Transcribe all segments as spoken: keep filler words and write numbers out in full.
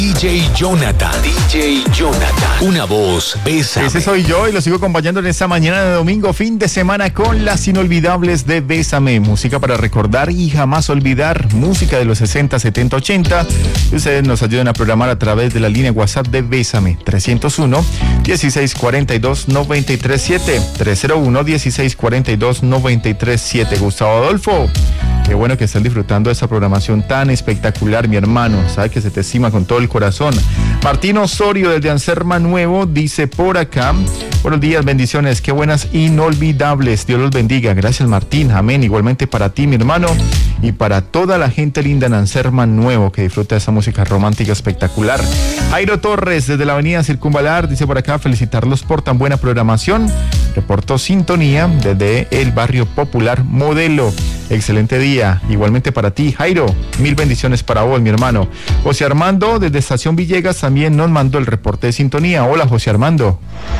D J Jonathan, D J Jonathan, una voz, Bésame. Ese soy yo y lo sigo acompañando en esta mañana de domingo, fin de semana, con las inolvidables de Bésame. Música para recordar y jamás olvidar, música de los sesenta, setenta, ochenta. Y ustedes nos ayudan a programar a través de la línea WhatsApp de Bésame, trescientos uno, dieciséis cuarenta y dos, noventa y tres siete, trescientos uno, dieciséis cuarenta y dos, noventa y tres siete. Gustavo Adolfo, qué bueno que están disfrutando de esta programación tan espectacular, mi hermano. Sabe que se te estima con todo el corazón. Martín Osorio desde Anserma Nuevo dice por acá: buenos días, bendiciones, qué buenas, inolvidables. Dios los bendiga. Gracias, Martín. Amén. Igualmente para ti, mi hermano, y para toda la gente linda en Anserma Nuevo que disfruta de esa música romántica espectacular. Jairo Torres desde la avenida Circunvalar dice por acá: felicitarlos por tan buena programación. Reportó sintonía desde el barrio popular Modelo. Excelente día. Igualmente para ti, Jairo. Mil bendiciones para vos, mi hermano. José Armando desde Estación Villegas también nos mandó el reporte de sintonía. Hola, José Armando.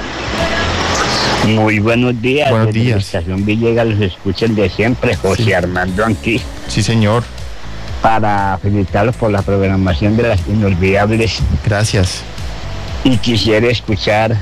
Muy buenos días. Buenos desde días. la Estación Villegas los escuchan de siempre. José Sí. Armando aquí. Sí, señor. Para felicitarlos por la programación de las inolvidables. Gracias. Y quisiera escuchar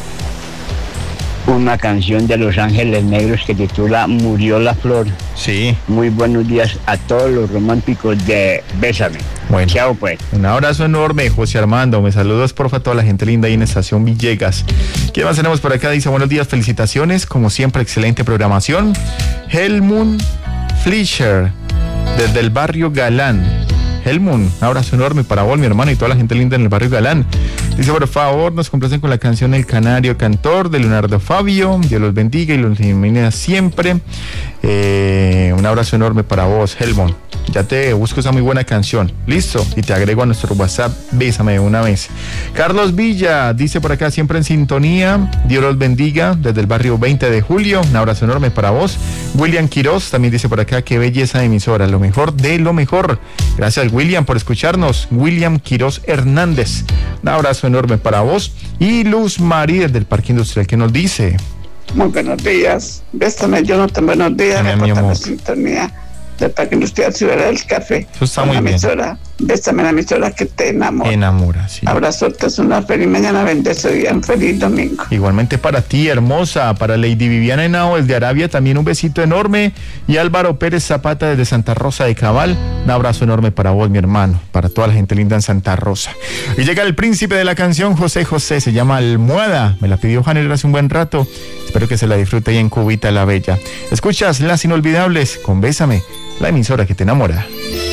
una canción de Los Ángeles Negros que titula Murió la Flor. Sí. Muy buenos días a todos los románticos de Bésame. Bueno. Chao, pues. Un abrazo enorme, José Armando. Me saludas, porfa, a toda la gente linda ahí en Estación Villegas. ¿Qué más tenemos por acá? Dice: buenos días, felicitaciones. Como siempre, excelente programación. Helmut Fleischer, desde el barrio Galán. Helmut, un abrazo enorme para vos, mi hermano, y toda la gente linda en el barrio Galán. Dice: por favor, nos complacen con la canción El Canario Cantor de Leonardo Fabio. Dios los bendiga y los ilumine siempre. Eh, un abrazo enorme para vos, Helmut. Ya te busco esa muy buena canción. Listo. Y te agrego a nuestro WhatsApp. Bésame de una vez. Carlos Villa dice por acá: siempre en sintonía. Dios los bendiga desde el barrio veinte de julio. Un abrazo enorme para vos. William Quiroz también dice por acá: qué belleza de emisora. Lo mejor de lo mejor. Gracias, William, por escucharnos. William Quiroz Hernández. Un abrazo enorme para vos. Y Luz María del Parque Industrial, que nos dice: muy buenos días. Bésame, Jonathan, buenos días. Amén, mi Reportando amor. sintonía del Parque Industrial Ciudad del Café. Eso está Con muy la bien. emisora. Bésame, la emisora que te enamora. Enamora, sí. Abrazotes, una feliz mañana, bendecido día, un feliz domingo. Igualmente para ti, hermosa. Para Lady Viviana Henao desde Arabia, también un besito enorme. Y Álvaro Pérez Zapata desde Santa Rosa de Cabal, un abrazo enorme para vos, mi hermano. Para toda la gente linda en Santa Rosa. Y llega el príncipe de la canción, José José. Se llama Almohada. Me la pidió Janel hace un buen rato. Espero que se la disfrute ahí en Cubita la Bella. Escuchas Las Inolvidables con Bésame, la emisora que te enamora.